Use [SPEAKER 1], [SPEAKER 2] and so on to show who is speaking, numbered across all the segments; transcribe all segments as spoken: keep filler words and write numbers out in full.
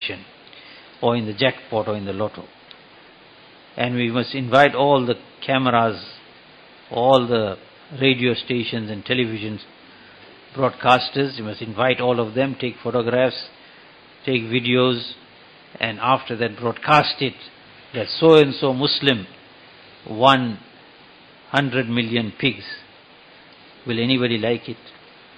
[SPEAKER 1] or in the jackpot or in the lotto. And we must invite all the cameras, all the radio stations and television broadcasters. You must invite all of them, take photographs, take videos, and after that broadcast it that so and so Muslim won hundred million pigs. Will anybody like it?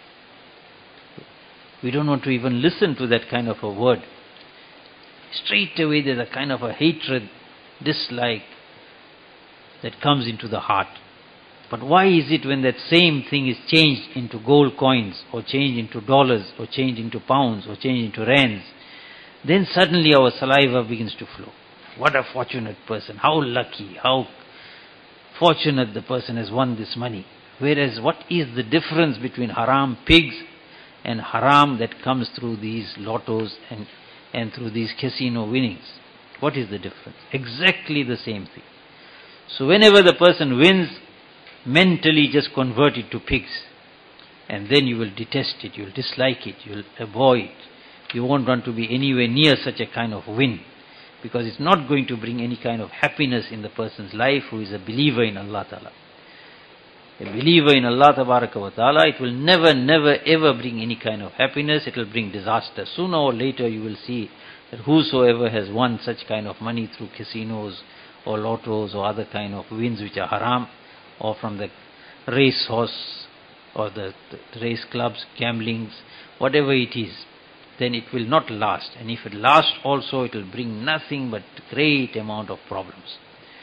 [SPEAKER 1] We don't want to even listen to that kind of a word. Straight away there's a kind of a hatred, dislike that comes into the heart. But why is it when that same thing is changed into gold coins, or changed into dollars, or changed into pounds, or changed into rands, then suddenly our saliva begins to flow? What a fortunate person, how lucky, how fortunate the person has won this money. Whereas what is the difference between haram pigs and haram that comes through these lottos and, and through these casino winnings? What is the difference? Exactly the same thing. So whenever the person wins, mentally just convert it to pigs. And then you will detest it, you will dislike it, you will avoid it. You won't want to be anywhere near such a kind of win, because it's not going to bring any kind of happiness in the person's life who is a believer in Allah Ta'ala. A believer in Allah Ta'ala, it will never, never, ever bring any kind of happiness. It will bring disaster. Sooner or later you will see that whosoever has won such kind of money through casinos or lottos or other kind of wins which are haram, or from the race horse or the, the race clubs, gamblings, whatever it is, then it will not last. And if it lasts also, it will bring nothing but great amount of problems.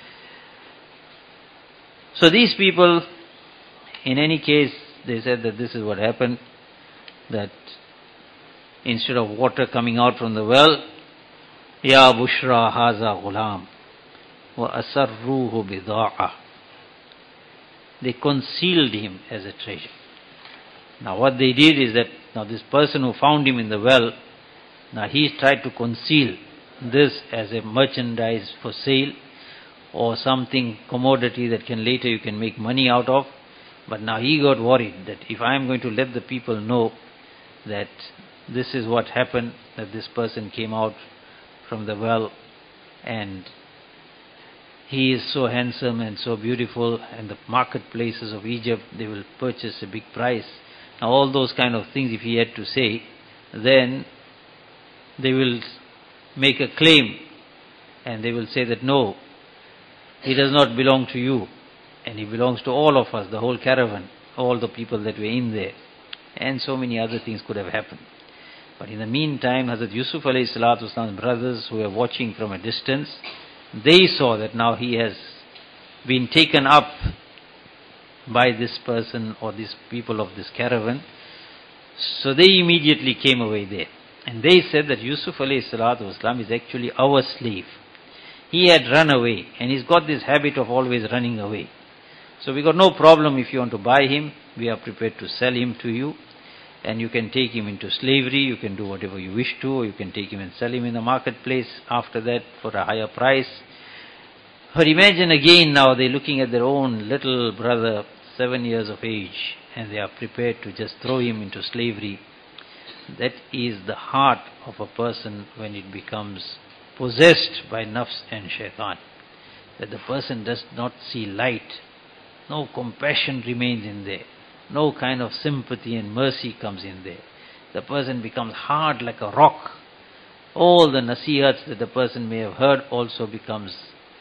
[SPEAKER 1] So these people, in any case, they said that this is what happened, that instead of water coming out from the well, Ya Bushra Haza Ghulam wa Asarruhu Bida'ah, they concealed him as a treasure. Now what they did is that, now this person who found him in the well, now he tried to conceal this as a merchandise for sale, or something, commodity that can later you can make money out of. But now he got worried that if I am going to let the people know that this is what happened, that this person came out from the well and he is so handsome and so beautiful, and the marketplaces of Egypt, they will purchase a big price. Now all those kind of things if he had to say, then they will make a claim and they will say that no, he does not belong to you, and he belongs to all of us, the whole caravan, all the people that were in there. And so many other things could have happened. But in the meantime, Hazrat Yusuf alayhi salatu wasalam's brothers who were watching from a distance, they saw that now he has been taken up by this person or these people of this caravan. So they immediately came away there. And they said that Yusuf alayhi salatu wasalam is actually our slave. He had run away, and he's got this habit of always running away. So we got no problem if you want to buy him. We are prepared to sell him to you, and you can take him into slavery, you can do whatever you wish to, or you can take him and sell him in the marketplace after that for a higher price. But imagine again now they're looking at their own little brother, seven years of age, and they are prepared to just throw him into slavery. That is the heart of a person when it becomes possessed by nafs and shaitan. That the person does not see light, no compassion remains in there, no kind of sympathy and mercy comes in there. The person becomes hard like a rock. All the nasihats that the person may have heard also becomes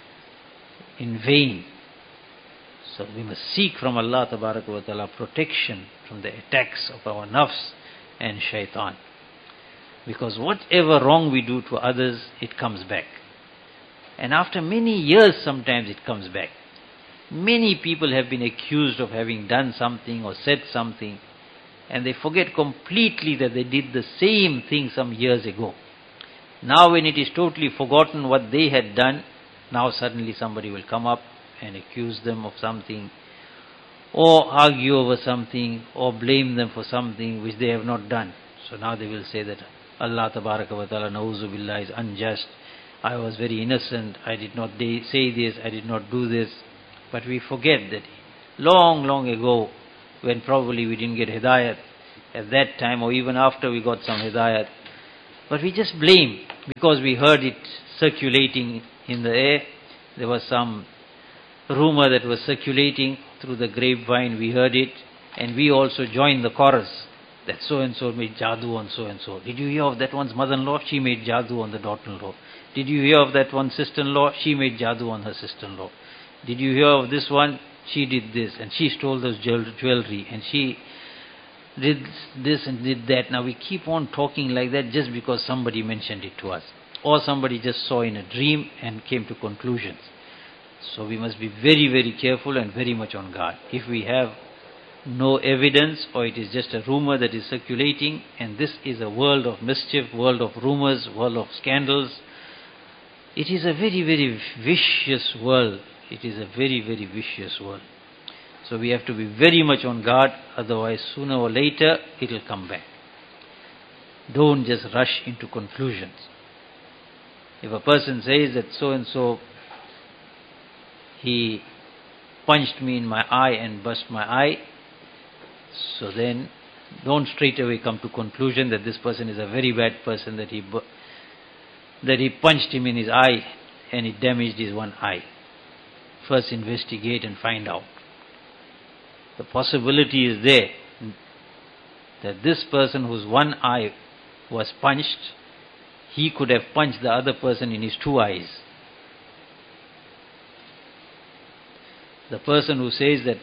[SPEAKER 1] in vain. So we must seek from Allah Tabaraka wa Ta'ala protection from the attacks of our nafs and shaitan. Because whatever wrong we do to others, it comes back. And after many years sometimes it comes back. Many people have been accused of having done something or said something, and they forget completely that they did the same thing some years ago. Now when it is totally forgotten what they had done, now suddenly somebody will come up and accuse them of something, or argue over something, or blame them for something which they have not done. So now they will say that Allah Tabaraka wa Ta'ala Na'uzu Billah is unjust. I was very innocent, I did not say this, I did not do this. But we forget that long, long ago, when probably we didn't get hidayat at that time, or even after we got some hidayat, But we just blame because we heard it circulating in the air. There was some rumor that was circulating through the grapevine. We heard it, and we also joined the chorus that so-and-so made jadoo on so-and-so. Did you hear of that one's mother-in-law? She made jadoo on the daughter-in-law. Did you hear of that one sister-in-law? She made jadoo on her sister-in-law. Did you hear of this one? She did this, and she stole those jewelry, and she did this and did that. Now we keep on talking like that just because somebody mentioned it to us, or somebody just saw in a dream and came to conclusions. So we must be very, very careful and very much on guard. If we have no evidence, or it is just a rumor that is circulating, and this is a world of mischief, world of rumors, world of scandals, it is a very, very vicious world. It is a very, very vicious world. So we have to be very much on guard, otherwise sooner or later it will come back. Don't just rush into conclusions. If a person says that so-and-so, he punched me in my eye and burst my eye, so then don't straight away come to conclusion that this person is a very bad person, that he that he punched him in his eye and it damaged his one eye. First investigate and find out. The possibility is there that this person whose one eye was punched, he could have punched the other person in his two eyes. The person who says that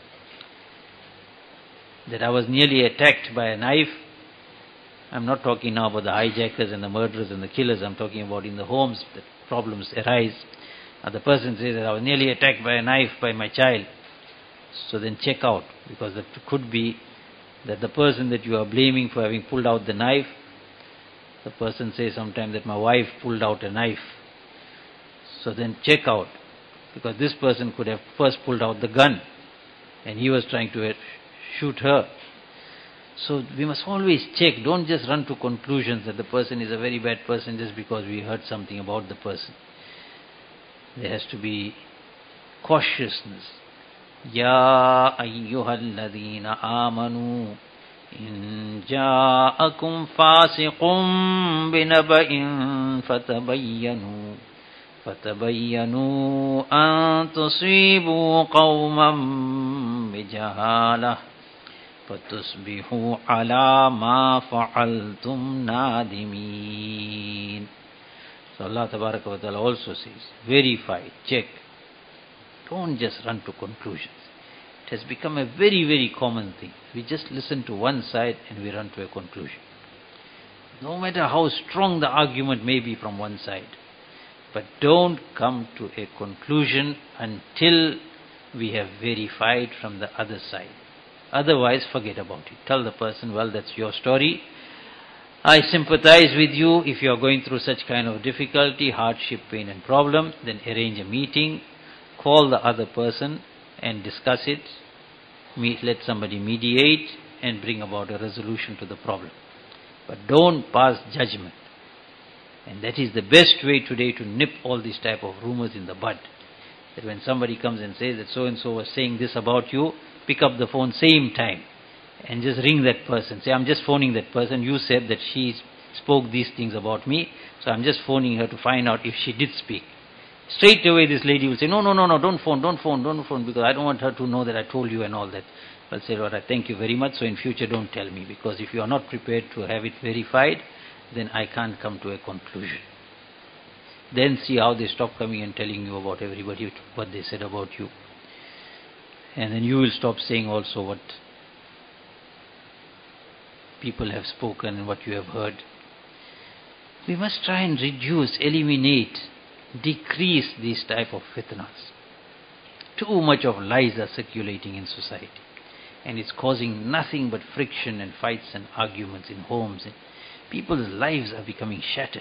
[SPEAKER 1] that I was nearly attacked by a knife, I'm not talking now about the hijackers and the murderers and the killers, I'm talking about in the homes that problems arise. Now the person says that I was nearly attacked by a knife by my child. So then check out, because it could be that the person that you are blaming for having pulled out the knife, the person says sometimes that my wife pulled out a knife. So then check out, because this person could have first pulled out the gun and he was trying to shoot her. So we must always check. Don't just run to conclusions that the person is a very bad person just because we heard something about the person. There has to be cautiousness. Ya ayyuhalladhina amanu in ja'akum fasiqun binaba'in fatabayyanu fatabayyanu an tusibu qawman bijahalah fatusbihu ala ma fa'altum nadimin. So Allah Tabaraka wa Ta'ala also says, verify, check. Don't just run to conclusions. It has become a very, very common thing. We just listen to one side and we run to a conclusion. No matter how strong the argument may be from one side. But don't come to a conclusion until we have verified from the other side. Otherwise, forget about it. Tell the person, well, that's your story. I sympathize with you. If you are going through such kind of difficulty, hardship, pain and problem, then arrange a meeting. Call the other person and discuss it. Meet, let somebody mediate and bring about a resolution to the problem. But don't pass judgment. And that is the best way today to nip all these type of rumors in the bud. That when somebody comes and says that so-and-so was saying this about you, pick up the phone same time and just ring that person. Say, I'm just phoning that person. You said that she spoke these things about me, so I'm just phoning her to find out if she did speak. Straight away this lady will say, no, no, no, no, don't phone, don't phone, don't phone, because I don't want her to know that I told you and all that. I'll say, all right, thank you very much, so in future don't tell me, because if you are not prepared to have it verified, then I can't come to a conclusion. Then see how they stop coming and telling you about everybody, what they said about you. And then you will stop saying also what people have spoken and what you have heard. We must try and reduce, eliminate, decrease these type of fitnas. Too much of lies are circulating in society, and it's causing nothing but friction and fights and arguments in homes. And people's lives are becoming shattered.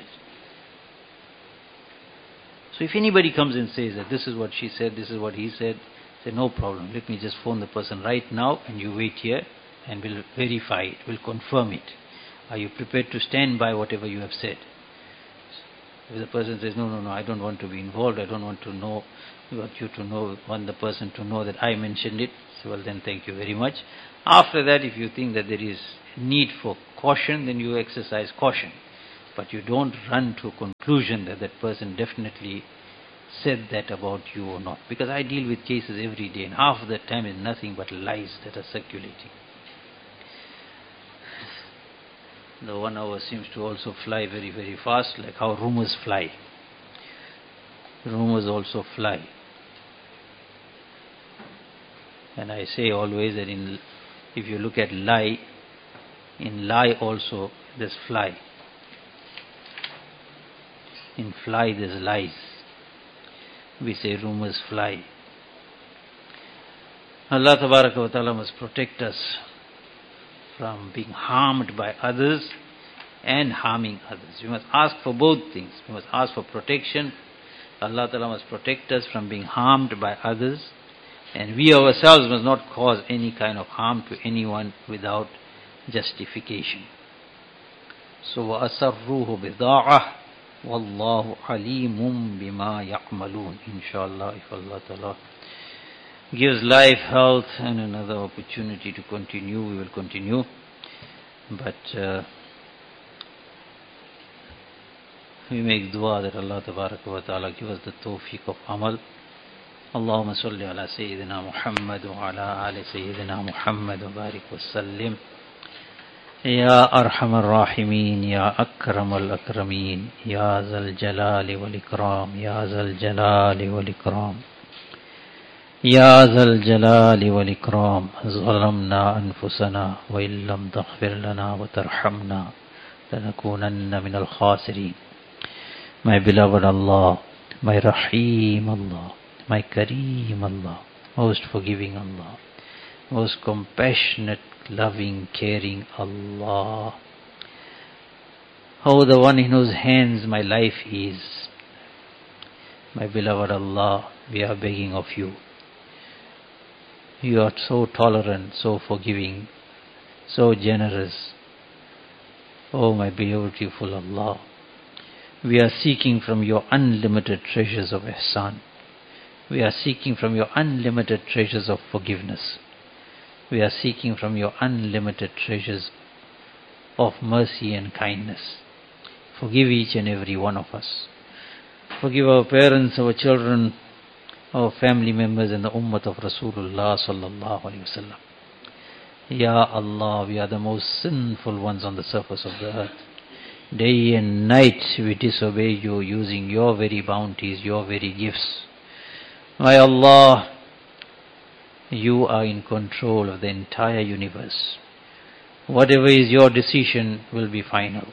[SPEAKER 1] So if anybody comes and says that this is what she said, this is what he said, say no problem, let me just phone the person right now and you wait here and we'll verify it, we'll confirm it. Are you prepared to stand by whatever you have said? If the person says, no, no, no, I don't want to be involved, I don't want to know, I want you to know, want the person to know that I mentioned it, so well then thank you very much. After that, if you think that there is need for caution, then you exercise caution. But you don't run to a conclusion that that person definitely said that about you or not. Because I deal with cases every day, and half of the time is nothing but lies that are circulating. The one hour seems to also fly very, very fast, like how rumors fly. Rumors also fly. And I say always that in, if you look at lie, in lie also there's fly. In fly there's lies. We say rumors fly. Allah Tabaraka wa Ta'ala must protect us from being harmed by others and harming others. We must ask for both things. We must ask for protection. Allah Ta'ala must protect us from being harmed by others, and we ourselves must not cause any kind of harm to anyone without justification. So وَأَسَرُّوهُ بِضَاعَةً وَاللَّهُ عَلِيمٌ بِمَا يَعْمَلُونَ. Inshallah, if Allah Ta'ala gives life, health and another opportunity to continue, we will continue. But uh, we make dua that Allah Tabaraka wa Ta'ala give us the tawfiq of amal. Allahumma salli ala Sayyidina Muhammad wa ala ali Sayyidina Muhammad wa barik wa sallim. Ya Arhamar Rahimin, Ya Akramal Akramin, Ya Zal Jalali wal Ikram, Ya Zal Jalali wal Ikram. يا ذا الجلال والإكرام ظلمنا أنفسنا وإن لم تغفر لنا وترحمنا لنكونن من الخاسرين. My beloved Allah, my Rahim Allah, my Kareem Allah, most forgiving Allah, most compassionate, loving, caring Allah. Oh, the one in whose hands my life is. My beloved Allah, we are begging of you. You are so tolerant, so forgiving, so generous. Oh, my beautiful Allah, we are seeking from your unlimited treasures of ihsan. We are seeking from your unlimited treasures of forgiveness. We are seeking from your unlimited treasures of mercy and kindness. Forgive each and every one of us. Forgive our parents, our children, our family members and the ummah of Rasulullah sallallahu alaihi wasallam. Ya Allah, we are the most sinful ones on the surface of the earth. Day and night we disobey you, using your very bounties, your very gifts. My Allah, you are in control of the entire universe. Whatever is your decision will be final.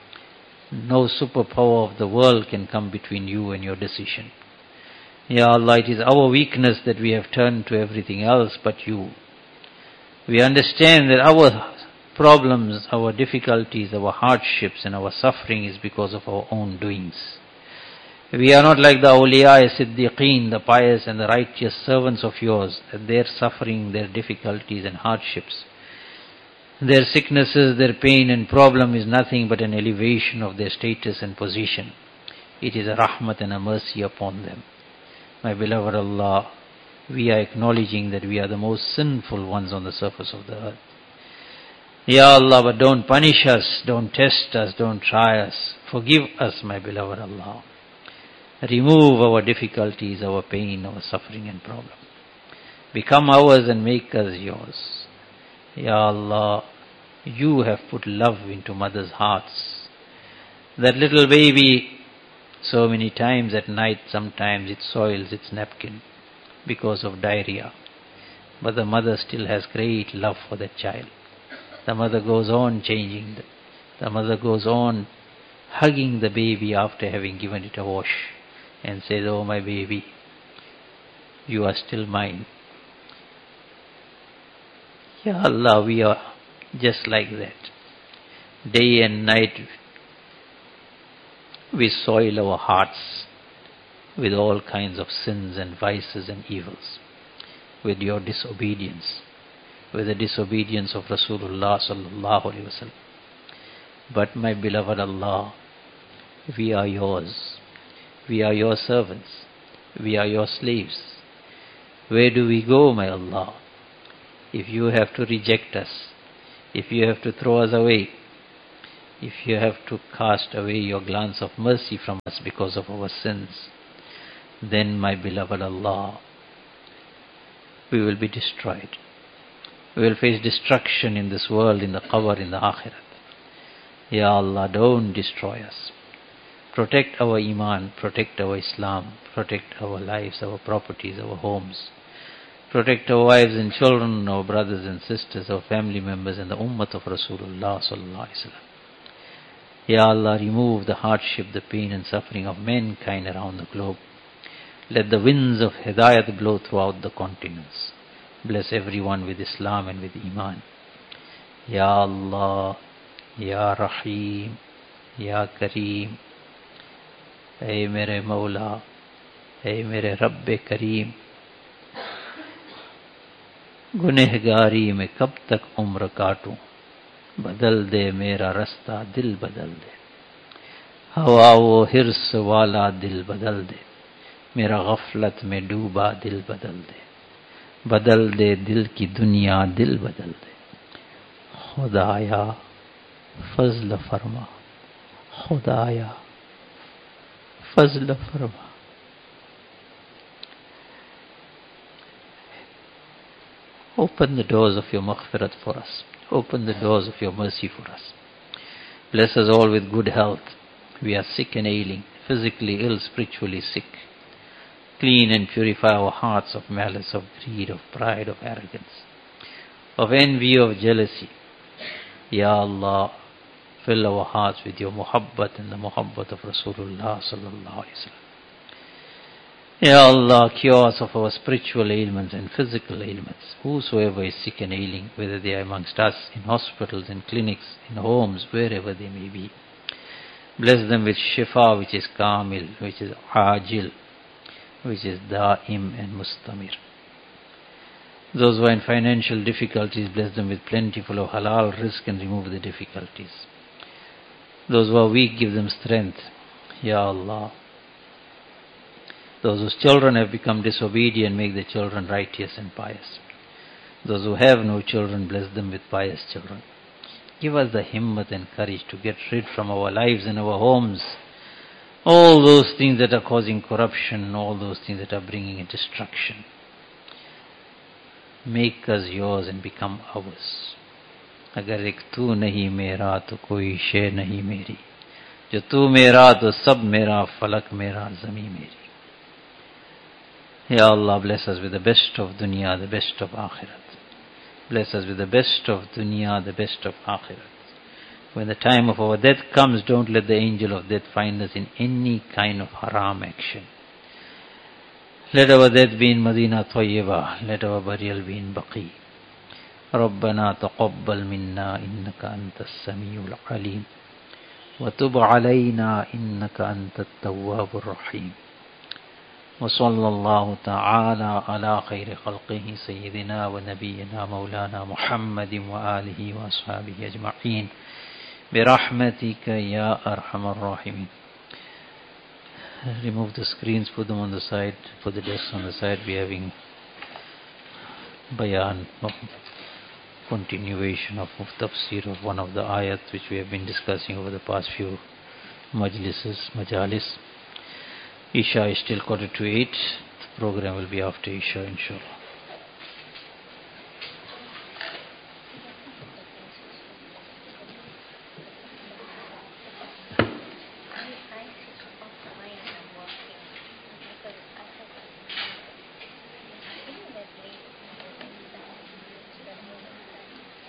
[SPEAKER 1] No superpower of the world can come between you and your decision. Ya Allah, it is our weakness that we have turned to everything else but you. We understand that our problems, our difficulties, our hardships and our suffering is because of our own doings. We are not like the awliya, siddiqeen, the pious and the righteous servants of yours, that their suffering, their difficulties and hardships, their sicknesses, their pain and problem is nothing but an elevation of their status and position. It is a rahmat and a mercy upon them. My beloved Allah, we are acknowledging that we are the most sinful ones on the surface of the earth. Ya Allah, but don't punish us, don't test us, don't try us. Forgive us, my beloved Allah. Remove our difficulties, our pain, our suffering and problem. Become ours and make us yours. Ya Allah, you have put love into mothers' hearts. That little baby, so many times at night, sometimes it soils its napkin because of diarrhea. But the mother still has great love for that child. The mother goes on changing. The, the mother goes on hugging the baby after having given it a wash and says, oh my baby, you are still mine. Ya Allah, we are just like that. Day and night we soil our hearts with all kinds of sins and vices and evils, with your disobedience, with the disobedience of Rasulullah sallallahu alaihi wasallam. But my beloved Allah, we are yours. We are your servants. We are your slaves. Where do we go, my Allah? If you have to reject us, if you have to throw us away, if you have to cast away your glance of mercy from us because of our sins, then, my beloved Allah, we will be destroyed. We will face destruction in this world, in the qabr, in the akhirat. Ya Allah, don't destroy us. Protect our iman, protect our Islam, protect our lives, our properties, our homes. Protect our wives and children, our brothers and sisters, our family members, and the ummah of Rasulullah sallallahu alaihi wasallam. Ya Allah, remove the hardship, the pain and suffering of mankind around the globe. Let the winds of Hidayat blow throughout the continents. Bless everyone with Islam and with Iman. Ya Allah, Ya Rahim, Ya Kareem, Ay mere Mawla, Ay mere Rabbe Kareem, गुनहगारी में कब तक उम्र काटूं, बदल दे मेरा रास्ता दिल बदल दे, हवा वो हिर्स वाला दिल बदल दे, मेरा गफलत में डूबा दिल बदल दे, बदल दे दिल की दुनिया दिल बदल दे, खुदाया फजल फरमा, खुदाया फजल फरमा. Open the doors of your maghfirat for us. Open the doors of your mercy for us. Bless us all with good health. We are sick and ailing, physically ill, spiritually sick. Clean and purify our hearts of malice, of greed, of pride, of arrogance, of envy, of jealousy. Ya Allah, fill our hearts with your muhabbat and the muhabbat of Rasulullah sallallahu alaihi wasallam. Ya Allah, cure us of our spiritual ailments and physical ailments. Whosoever is sick and ailing, whether they are amongst us, in hospitals, in clinics, in homes, wherever they may be, bless them with shifa, which is kamil, which is ajil, which is da'im and mustamir. Those who are in financial difficulties, bless them with plentiful of halal rizq and remove the difficulties. Those who are weak, give them strength. Ya Allah. Those whose children have become disobedient, make the children righteous and pious. Those who have no children, bless them with pious children. Give us the himmat and courage to get rid from our lives and our homes all those things that are causing corruption, all those things that are bringing in destruction. Make us yours and become ours. Agar ek tu nahi mera to koi shay nahi meri. Jo tu mera to sab mera, falak mera, zami meri. Ya Allah, bless us with the best of dunya, the best of akhirat. Bless us with the best of dunya, the best of akhirat. When the time of our death comes, don't let the angel of death find us in any kind of haram action. Let our death be in Madina Tayyiba. Let our burial be in Baqi. ربنا تقبل منا إنك أنت السميع العليم وتب علينا إنك أنت التواب الرحيم وصلى الله تعالى على خير خلقه سيدنا ونبينا مولانا محمد وآله وأصحابه أجمعين برحمتك يا أرحم الراحمين. Remove the screens, put them on the side, put the desks on the side. We are having bayan, continuation of tafsir of one of the ayat which we have been discussing over the past few majlises, majalis. Isha is still quarter to eight. The program will be after Isha, inshallah.